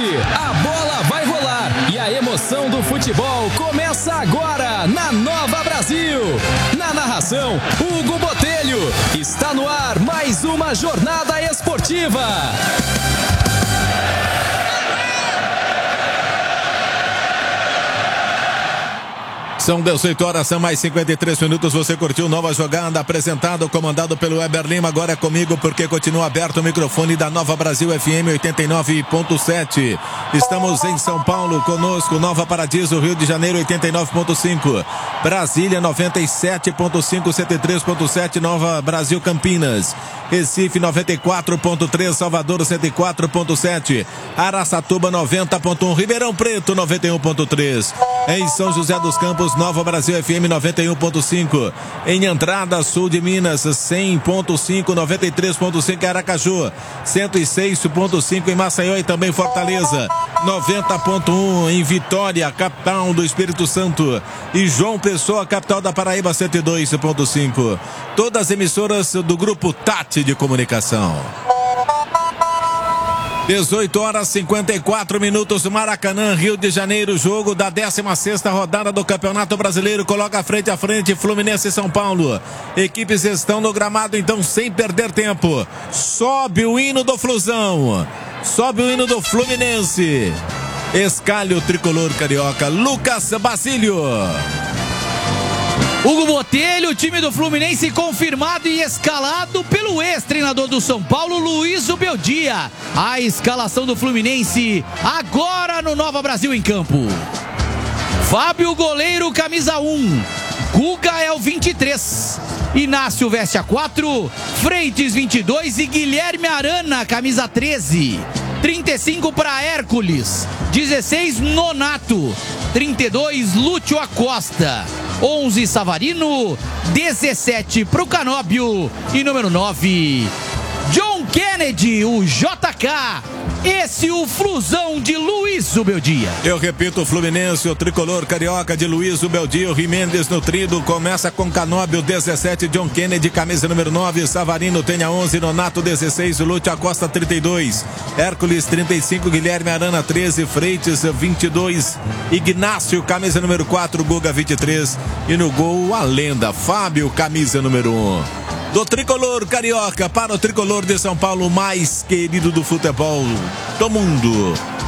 a bola vai rolar e a emoção do futebol começa agora na Nova Brasil. Na narração, Hugo Botelho. Está no ar mais uma jornada esportiva. São 18 horas, são mais 53 minutos. Você curtiu Nova Jogada, apresentado, comandado pelo Weber Lima. Agora é comigo, porque continua aberto o microfone da Nova Brasil FM 89.7. Estamos em São Paulo, conosco, Nova Paradiso, Rio de Janeiro 89.5. Brasília 97.5, 103.7, Nova Brasil Campinas. Recife 94.3, Salvador 104.7. Araçatuba 90.1, Ribeirão Preto 91.3. Em São José dos Campos, Nova Brasil FM 91.5. Em Andrada, sul de Minas, 100.5, 93.5 em Aracaju, 106.5 em Maceió e também Fortaleza, 90.1 em Vitória, capital do Espírito Santo, e João Pessoa, capital da Paraíba, 102.5. Todas as emissoras do Grupo Tati de Comunicação. 18 horas 54 minutos, Maracanã, Rio de Janeiro, jogo da 16ª rodada do Campeonato Brasileiro. Coloca frente a frente Fluminense e São Paulo. Equipes estão no gramado, então, sem perder tempo. Sobe o hino do Flusão, sobe o hino do Fluminense. Escalhe o tricolor carioca, Lucas Basílio. Hugo Botelho, o time do Fluminense confirmado e escalado pelo ex-treinador do São Paulo, Luiz Ubeldia. A escalação do Fluminense agora no Nova Brasil em campo. Fábio, goleiro, camisa 1. Guga é o 23. Inácio veste a 4. Freitas 22 e Guilherme Arana, camisa 13. 35 para Hércules. 16 Nonato. 32 Lúcio Acosta. 11 Savarino, 17 para o Canóbio e número 9 John Kennedy, o JK. Esse o Flusão de Luiz Ubeldia. Eu repito, o Fluminense, o tricolor carioca de Luiz Ubeldia, o Jimenez no trido, começa com Canóbio, 17, John Kennedy, camisa número 9, Savarino tem a 11, Nonato 16, Lúcio Acosta 32, Hércules 35, Guilherme Arana 13, Freitas 22, Ignácio, camisa número 4, Guga 23, e no gol a lenda, Fábio, camisa número 1. Do tricolor carioca para o tricolor de São Paulo, mais querido do futebol do mundo.